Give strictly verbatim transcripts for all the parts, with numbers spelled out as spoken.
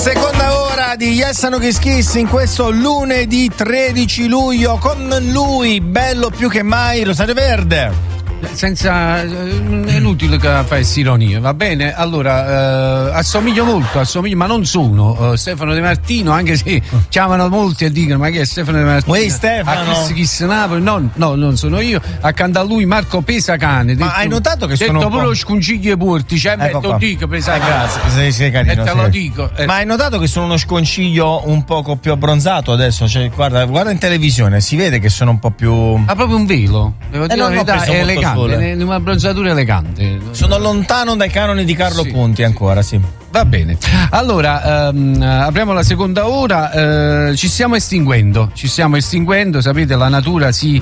Seconda ora di Yes and No Kiss Kiss in questo lunedì tredici luglio, con lui bello più che mai Rosario Verde. Senza, è inutile che facessi ironia, va bene? Allora, eh, assomiglio molto, assomiglio, ma non sono uh, Stefano De Martino, anche se chiamano molti e dicono ma chi è Stefano De Martino? Uè, Stefano? A Kiss Kiss Napoli? No, no, non sono io. Accanto a lui Marco Pesacane. Ma detto, hai notato che detto sono un pure po'... lo sconsiglio ai porti, cioè ecco metto dico Pesacane. Eh, grazie, sei, sei carino. E te sei. lo dico. Eh. Ma hai notato che sono uno sconciglio un poco più abbronzato adesso? Cioè, guarda, guarda in televisione, si vede che sono un po' più... Ha proprio un velo, devo dire eh, la verità, è elegante, è una bronzatura elegante. Sono lontano dai canoni di Carlo sì, Ponti ancora, sì. Va bene. Allora, ehm, apriamo la seconda ora, eh, ci stiamo estinguendo, ci stiamo estinguendo, sapete la natura si,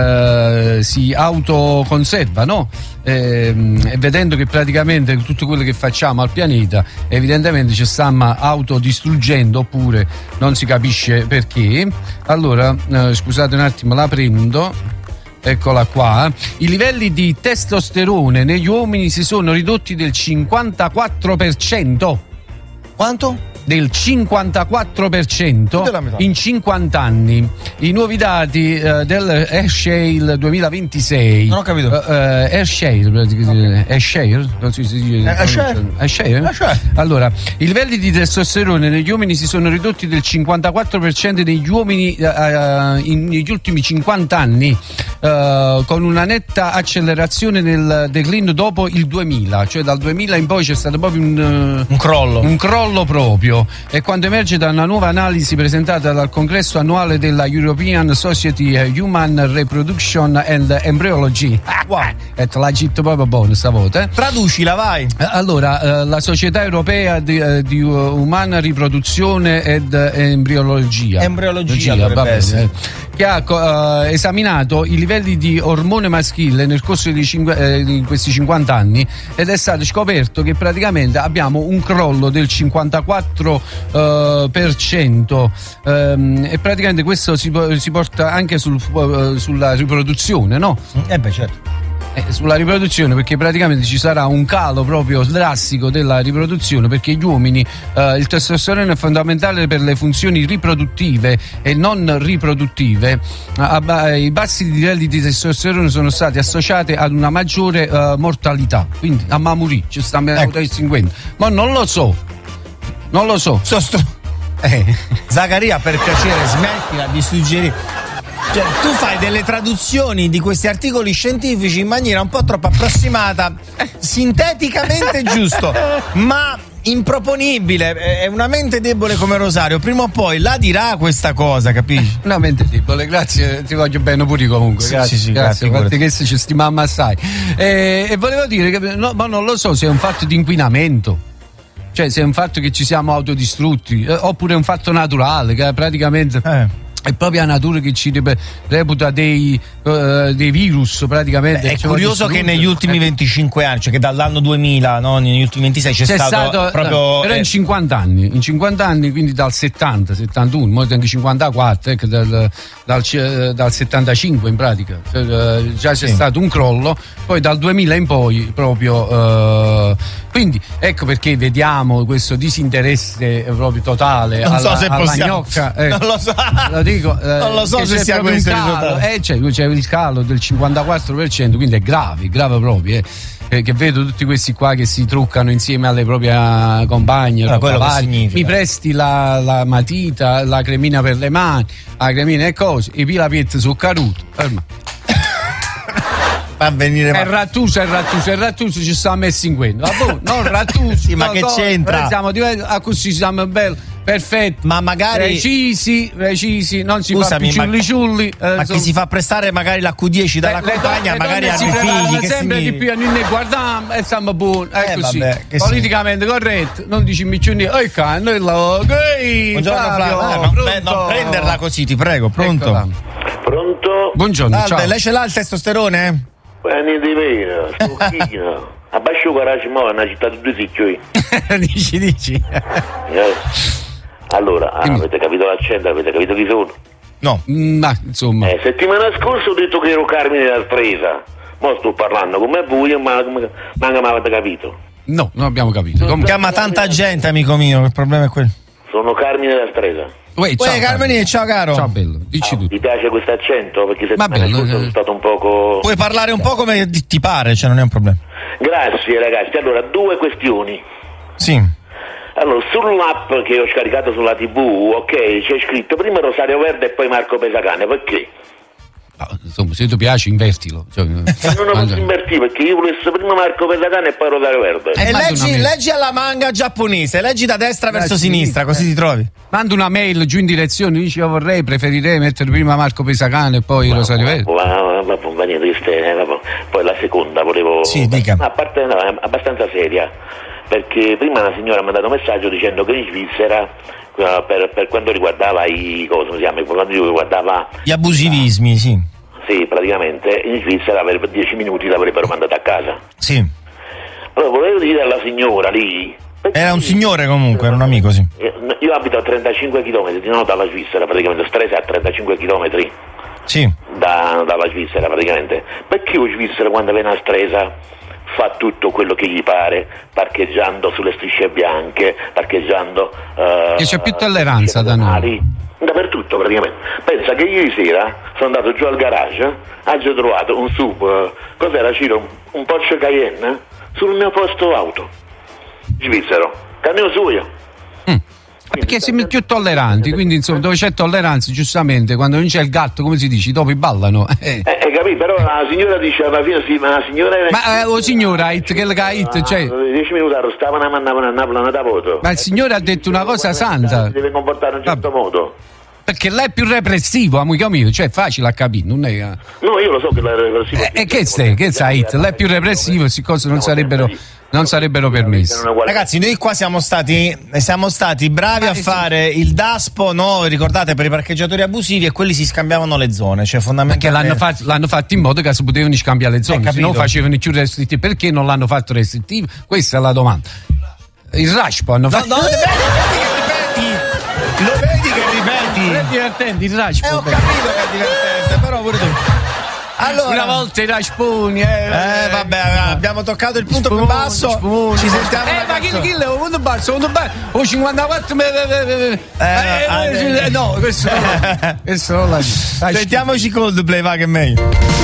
eh, si autoconserva, no? Eh, e vedendo che praticamente tutto quello che facciamo al pianeta evidentemente ci stiamo autodistruggendo, oppure non si capisce perché. Allora, eh, scusate un attimo, la prendo. Eccola qua. I livelli di testosterone negli uomini si sono ridotti del cinquantaquattro per cento. Quanto? Del cinquantaquattro per cento in cinquanta anni. I nuovi dati uh, del AirShare duemilaventisei. Non ho capito. Uh, uh, AirShare, okay. AirShare? Non si dice. AirShare? AirShare? Allora, i livelli di testosterone negli uomini si sono ridotti del cinquantaquattro per cento negli uomini uh, in, negli ultimi cinquanta anni, uh, con una netta accelerazione nel declino dopo il duemila, cioè dal duemila in poi c'è stato proprio un, un crollo. Un crollo proprio. E quanto emerge da una nuova analisi presentata dal congresso annuale della European Society Human Reproduction and Embryology. Wow. E te l'ha detto proprio buono stavolta. Eh? Traducila, vai. Allora, la Società Europea di, di Umana Riproduzione ed Embriologia. Embriologia, va bene, essere. Che ha uh, esaminato i livelli di ormone maschile nel corso di, cinque, eh, di questi cinquanta anni, ed è stato scoperto che praticamente abbiamo un crollo del cinquantaquattro uh, per cento, um, e praticamente questo si, si porta anche sul, uh, sulla riproduzione, no? Eh beh, certo. Eh, sulla riproduzione, perché praticamente ci sarà un calo proprio drastico della riproduzione, perché gli uomini eh, il testosterone è fondamentale per le funzioni riproduttive e non riproduttive. Eh, I bassi livelli di testosterone sono stati associati ad una maggiore eh, mortalità, quindi a mamurì ci stiamo ecco. estinguendo, ma non lo so non lo so Sostro... eh. Zaccaria, per piacere smettila di suggerire. Cioè, tu fai delle traduzioni di questi articoli scientifici in maniera un po' troppo approssimata, sinteticamente giusto, ma improponibile. È una mente debole come Rosario, prima o poi la dirà questa cosa, capisci? Una mente debole, grazie, ti voglio bene pure comunque. Sì, grazie, sì, sì, grazie, grazie che ci stimammo assai. E, e volevo dire che, no, ma non lo so se è un fatto di inquinamento. Cioè, se è un fatto che ci siamo autodistrutti, eh, oppure è un fatto naturale, che praticamente eh. è proprio la natura che ci reputa dei, uh, dei virus praticamente. Beh, è curioso che negli ultimi venticinque anni, cioè che dall'anno duemila, no, negli ultimi ventisei c'è, c'è stato, stato proprio. Però eh, in cinquanta anni, in cinquanta anni, quindi dal settanta, settantuno, mo anche cinquantaquattro, ecco, dal, dal, dal settantacinque in pratica. Uh, già c'è sì. stato un crollo, poi dal duemila in poi proprio. Uh, quindi ecco perché vediamo questo disinteresse proprio totale non alla, so se alla possiamo, gnocca. Eh. Non lo so. Lo dico, eh, non lo so se sia questo il risultato. Eh, c'è, c'è il calo del cinquantaquattro per cento, quindi è grave, grave proprio. Eh. Eh, che vedo tutti questi qua che si truccano insieme alle proprie compagne. Allora, mi presti la, la matita, la cremina per le mani, la cremina e cose, i pilapiet su caruto. Ferma. A venire è Rattuso, è Rattuso, è Rattuso ci sta messi in quello. Vabbè, non Rattuso. Sì, ma no, che no, c'entra? Siamo a così siamo belli, perfetti. Ma magari recisi, recisi, non si Scusami, fa più ciulli ciulli. Eh, ma chi si fa prestare magari la Q dieci dalla le, compagna, le magari hanno si i figli che sempre si... di più a noi guardiamo e siamo buoni, è eh, così. Vabbè, politicamente sì. corretto, non dici miccioni, oh can, noi la okay, buongiorno Flavio, ah, non, beh, non prenderla così, ti prego, pronto? Eccola. Pronto? Buongiorno, Salve, ciao. lei ce l'ha il testosterone? Eh, niente di vero, stocchino. Abbascio il garage, ma è una città di due sicchi. dici, dici. Eh. Allora, ah, avete capito l'accento, avete capito chi sono? No. Ma, insomma. Eh, settimana scorsa ho detto che ero Carmine da Stresa. Mo sto parlando con me voi, ma manca mi avete capito. No, non abbiamo capito. Com- chiama tanta gente, amico mio, il problema è quello. Sono Carmine da Stresa. Uè, Uè, Carmine, ciao caro. Ciao bello, dici Ah, tu. ti piace questo accento? Perché se Ma mi bello, sono eh. stato un poco... Puoi parlare un po' come ti ti pare, cioè non è un problema. Grazie ragazzi, allora due questioni. Sì. Allora, sull'app che ho scaricato sulla tivù, ok, c'è scritto prima Rosario Verde e poi Marco Pesacane, perché? No, insomma, se ti piace, invertilo. Cioè, Non lo posso invertire perché io volessi prima Marco Pesacane e poi Rosario Verde. Eh, E manda leggi, una mail. leggi alla manga giapponese, leggi da destra verso Leggi, sinistra, così ti trovi. Manda una mail giù in direzione, dici io vorrei, preferirei mettere prima Marco Pesacane e poi Rosario Verde. Va, va, va, va, niente, queste, eh, va, va. Poi la seconda volevo... Sì, dica. A parte, no, è abbastanza seria, perché prima una signora mi ha mandato un messaggio dicendo che in Svizzera, eh, per, per quanto riguardava i... cosa si chiama? Per quanto riguardava... Gli abusivismi, sì. Sì, praticamente in Svizzera per dieci minuti l'avrebbero mandato a casa. Sì. Allora volevo dire alla signora lì... perché- Era un signore comunque, era un amico, sì. Io abito a trentacinque chilometri di no, dalla Svizzera, praticamente Stresa a trentacinque chilometri Sì. da, dalla Svizzera praticamente. Perché lo Svizzera quando viene a Stresa fa tutto quello che gli pare, parcheggiando sulle strisce bianche, parcheggiando... eh, Che c'è più tolleranza da noi. pedonali, dappertutto praticamente. Pensa che ieri sera sono andato giù al garage, ho trovato un sub, eh, cos'era Ciro? Un, un Porsche Cayenne sul mio posto auto, svizzero, cammino suo. Perché siamo più tolleranti, quindi insomma dove c'è tolleranza, giustamente, quando non c'è il gatto, come si dice, i topi ballano. Eh. Eh, hai capito? Però la signora dice alla fine sì, ma la signora era... Ma eh, oh signora, it, che la it, cioè, dieci minuti arrestavano e mandavano a Napoli da voto. ma il signore ha detto una cosa santa, Si deve comportare in un certo modo. perché lei è più repressivo, amico mio, cioè è facile a capire, non è... No, io lo so che la repressiva... E che stai, che sai, it, lei è più repressivo, queste cose non sarebbero, non sarebbero permesse. Ragazzi, noi qua siamo stati siamo stati bravi a fare il DASPO, no? Ricordate, per i parcheggiatori abusivi, e quelli si scambiavano le zone, cioè Perché fondamentalmente l'hanno, fatto, l'hanno fatto in modo che si potevano scambiare le zone, Eh, se no capito. facevano più restrittivi. Perché non l'hanno fatto restrittivo? Questa è la domanda. Il Rashpo hanno No, fatto... no, lo vedi che ripeti? Lo vedi che ripeti? È divertente il Rashpo. Eh, ho capito che è divertente, però pure tu. Allora, Una volta i Rashponi, eh, Eh, vabbè, abbiamo toccato il punto più Spumoni, basso. spumoni. Ci sentiamo Eh, una ma chi canzone. chi è? Un punto basso, un punto basso. Oh, cinquantaquattro. eh, eh, Eh, eh, eh, eh, no, questo no. Questo non la dico. Dai, Sentiamoci Coldplay, va che è meglio.